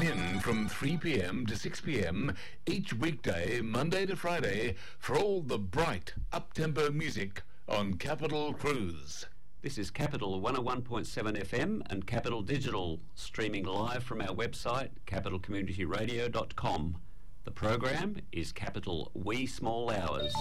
Tune in from 3 p.m. to 6 p.m. each weekday, Monday to Friday, for all the bright, up-tempo music on Capital Cruise. This is Capital 101.7 FM and Capital Digital, streaming live from our website, capitalcommunityradio.com. The program is Capital Wee Small Hours.